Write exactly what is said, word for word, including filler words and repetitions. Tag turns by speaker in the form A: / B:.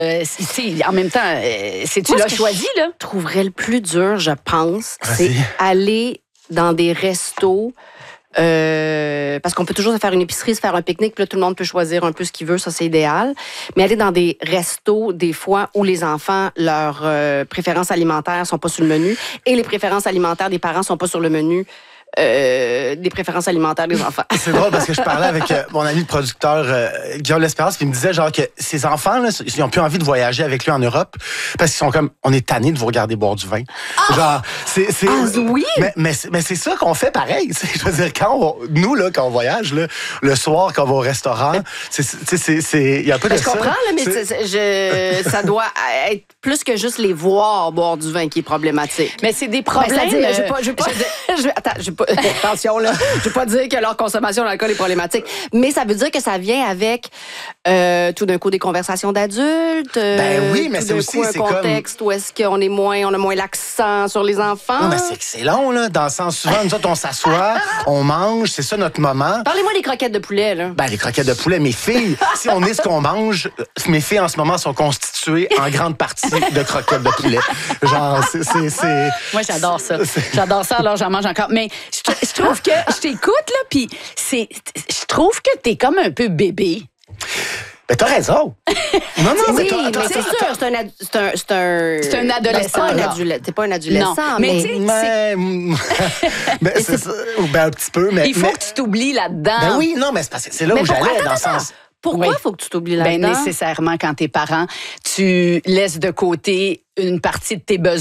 A: Euh, c'est, en même temps, euh, c'est tu l'as choisi, là.
B: Je trouverais le plus dur, je pense,
C: Vas-y.
B: c'est aller dans des restos. Euh, parce qu'on peut toujours se faire une épicerie, se faire un pique-nique, puis là, tout le monde peut choisir un peu ce qu'il veut, ça, c'est idéal. Mais aller dans des restos, des fois, où les enfants, leurs euh, préférences alimentaires sont pas sur le menu et les préférences alimentaires des parents sont pas sur le menu. Euh, des préférences alimentaires des enfants.
C: C'est drôle parce que je parlais avec euh, mon ami de producteur euh, Guillaume L'Espérance, puis il me disait genre que ces enfants là, ils ont plus envie de voyager avec lui en Europe parce qu'ils sont comme on est tannés de vous regarder boire du vin. Ah! Genre c'est c'est
B: ah, oui.
C: mais mais c'est, mais c'est ça qu'on fait pareil, je veux dire quand on, nous là quand on voyage là, le soir quand on va au restaurant, c'est c'est c'est c'est il y a pas de
B: je
C: ça.
B: Je comprends là, mais c'est... C'est, je, ça doit être plus que juste les voir boire du vin qui est problématique.
A: Mais c'est des problèmes.
B: Ben, c'est-à-dire, je veux pas, je veux pas, je veux, attends, je veux pas, attention là, je veux pas dire que leur consommation d'alcool est problématique, mais ça veut dire que ça vient avec euh, tout d'un coup des conversations d'adultes. Euh,
C: ben oui, mais
B: tout
C: c'est
B: d'un
C: aussi
B: coup, un
C: c'est
B: contexte
C: comme...
B: où est-ce qu'on est moins, on a moins l'accent sur les enfants.
C: Non, mais c'est que c'est long là, dans le sens souvent nous autres on s'assoit, on mange, c'est ça notre moment.
B: Parlez-moi des croquettes de poulet là.
C: Ben les croquettes de poulet, mes filles, si on est ce qu'on mange, mes filles en ce moment sont constituées en grande partie de croquettes de poulet. Genre c'est c'est, c'est
A: moi j'adore ça.
C: C'est...
A: J'adore ça, alors j'en mange encore. Mais je, je trouve que je t'écoute là, puis c'est, je trouve que t'es comme un peu bébé.
C: Mais t'as raison. Non, non,
B: oui,
C: mais, t'as,
B: mais
C: t'as,
B: c'est
C: t'as,
B: sûr, c'est un, ad, c'est un, c'est un,
A: c'est un adolescent.
B: C'est pas un, adule, c'est pas un adolescent,
A: non,
B: mais...
A: mais,
C: mais, mais c'est, c'est, ben, un petit peu, mais...
A: Il faut
C: mais,
A: que tu t'oublies là-dedans.
C: Ben oui, non, mais c'est, parce que c'est là
B: mais
C: où
B: pourquoi,
C: j'allais,
B: attends,
C: dans le
B: attends.
C: sens...
B: Pourquoi il
A: oui.
B: faut que tu t'oublies là-dedans?
A: Ben nécessairement, quand t'es parent, tu laisses de côté une partie de tes besoins.